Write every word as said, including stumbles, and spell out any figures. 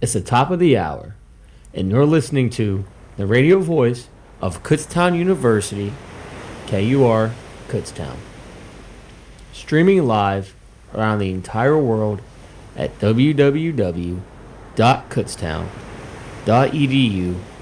It's the top of the hour, and you're listening to the radio voice of Kutztown University, K U R Kutztown. Streaming live around the entire world at w w w dot kutztown dot e d u